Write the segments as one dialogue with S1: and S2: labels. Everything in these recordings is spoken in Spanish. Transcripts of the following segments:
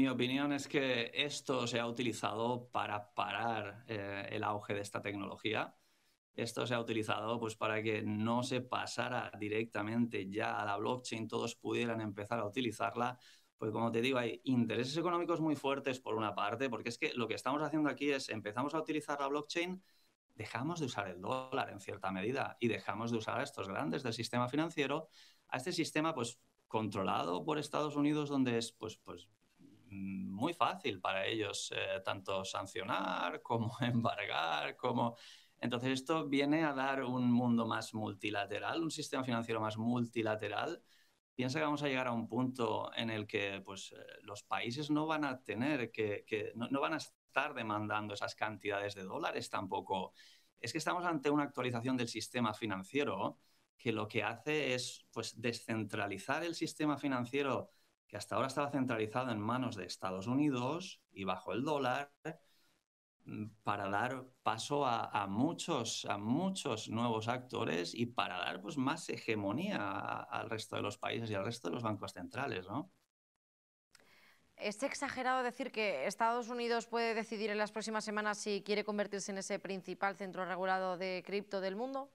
S1: Mi opinión es que esto se ha utilizado para parar el auge de esta tecnología. Esto se ha utilizado pues, para que no se pasara directamente ya a la blockchain, todos pudieran empezar a utilizarla. Pues como te digo, hay intereses económicos muy fuertes por una parte, porque es que lo que estamos haciendo aquí es empezamos a utilizar la blockchain, dejamos de usar el dólar en cierta medida y dejamos de usar a estos grandes del sistema financiero, a este sistema pues controlado por Estados Unidos, donde es pues muy fácil para ellos tanto sancionar como embargar, como... Entonces esto viene a dar un mundo más multilateral, un sistema financiero más multilateral. Piensa que vamos a llegar a un punto en el que pues, los países no van a tener no van a estar demandando esas cantidades de dólares tampoco. Es que estamos ante una actualización del sistema financiero que lo que hace es pues, descentralizar el sistema financiero que hasta ahora estaba centralizado en manos de Estados Unidos y bajo el dólar, para dar paso a muchos nuevos actores y para dar pues, más hegemonía al resto de los países y al resto de los bancos centrales, ¿no?
S2: ¿Es exagerado decir que Estados Unidos puede decidir en las próximas semanas si quiere convertirse en ese principal centro regulado de cripto del mundo?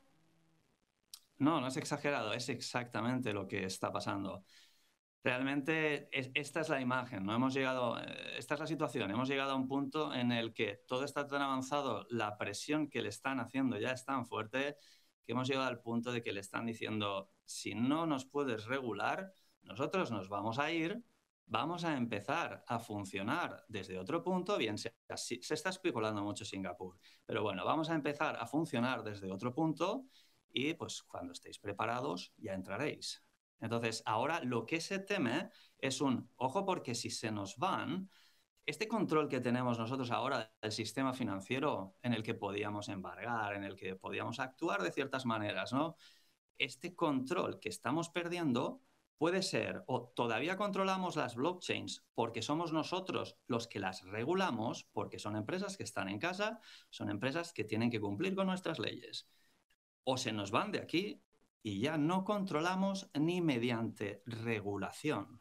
S1: No, no es exagerado, es exactamente lo que está pasando. Realmente esta es la imagen, ¿no? Esta es la situación, hemos llegado a un punto en el que todo está tan avanzado, la presión que le están haciendo ya es tan fuerte que hemos llegado al punto de que le están diciendo, si no nos puedes regular, nosotros nos vamos a ir, vamos a empezar a funcionar desde otro punto, bien, se está especulando mucho Singapur, pero bueno, vamos a empezar a funcionar desde otro punto y pues cuando estéis preparados ya entraréis. Entonces, ahora lo que se teme es ojo, porque si se nos van, este control que tenemos nosotros ahora del sistema financiero en el que podíamos embargar, en el que podíamos actuar de ciertas maneras, ¿no? Este control que estamos perdiendo puede ser, o todavía controlamos las blockchains porque somos nosotros los que las regulamos, porque son empresas que están en casa, son empresas que tienen que cumplir con nuestras leyes. O se nos van de aquí y ya no controlamos ni mediante regulación.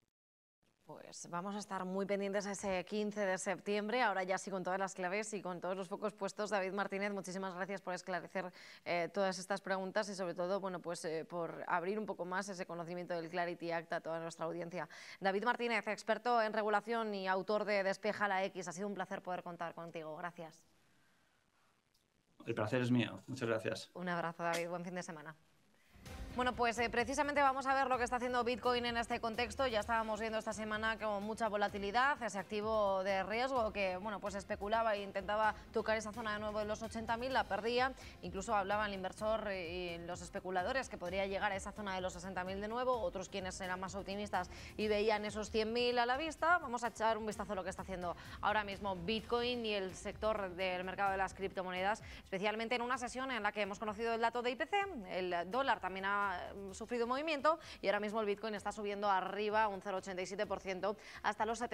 S2: Pues vamos a estar muy pendientes a ese 15 de septiembre, ahora ya sí con todas las claves y con todos los focos puestos. David Martínez, muchísimas gracias por esclarecer todas estas preguntas y sobre todo bueno, pues, por abrir un poco más ese conocimiento del Clarity Act a toda nuestra audiencia. David Martínez, experto en regulación y autor de Despeja la X, ha sido un placer poder contar contigo. Gracias.
S1: El placer es mío. Muchas gracias.
S2: Un abrazo, David. Buen fin de semana. Bueno, pues precisamente vamos a ver lo que está haciendo Bitcoin en este contexto. Ya estábamos viendo esta semana con mucha volatilidad, ese activo de riesgo que bueno, pues especulaba e intentaba tocar esa zona de nuevo de los 80.000, la perdía. Incluso hablaba el inversor y los especuladores que podría llegar a esa zona de los 60.000 de nuevo, otros quienes eran más optimistas y veían esos 100.000 a la vista. Vamos a echar un vistazo a lo que está haciendo ahora mismo Bitcoin y el sector del mercado de las criptomonedas, especialmente en una sesión en la que hemos conocido el dato de IPC, el dólar también ha sufrido movimiento y ahora mismo el Bitcoin está subiendo arriba un 0,87% hasta los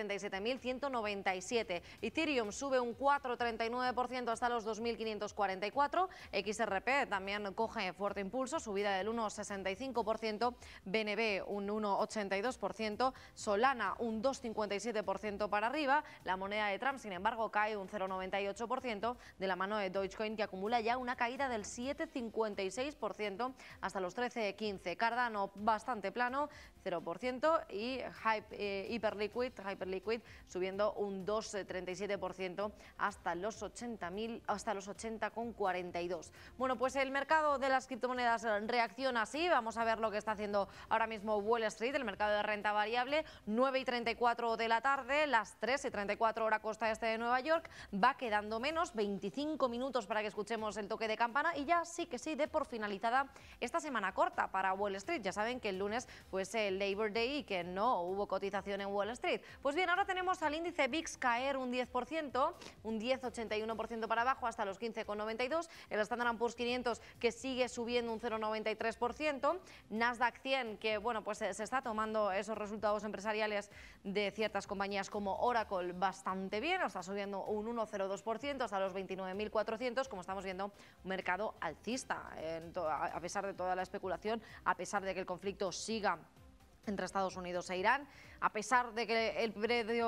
S2: 77.197. Ethereum sube un 4,39% hasta los 2.544. XRP también coge fuerte impulso, subida del 1,65%. BNB un 1,82%. Solana un 2,57% para arriba. La moneda de Trump, sin embargo, cae un 0,98% de la mano de Dogecoin, que acumula ya una caída del 7,56% hasta los 13,15. Cardano bastante plano, 0%, y Hyperliquid subiendo un 2,37% hasta los 80,42. Bueno, pues el mercado de las criptomonedas reacciona así. Vamos a ver lo que está haciendo ahora mismo Wall Street, el mercado de renta variable. 9:34 de la tarde, las 3:34 hora costa este de Nueva York. Va quedando menos, 25 minutos para que escuchemos el toque de campana y ya sí que sí, de por finalizada esta semana corta para Wall Street. Ya saben que el lunes fue el Labor Day y que no hubo cotización en Wall Street. Pues bien, ahora tenemos al índice VIX caer un 10%, un 10,81% para abajo hasta los 15,92. El Standard & Poor's 500 que sigue subiendo un 0,93%. Nasdaq 100 que bueno, pues se está tomando esos resultados empresariales de ciertas compañías como Oracle bastante bien, está subiendo un 1,02% hasta los 29.400, como estamos viendo, un mercado alcista a pesar de toda la especulación, a pesar de que el conflicto siga entre Estados Unidos e Irán, a pesar de que el precio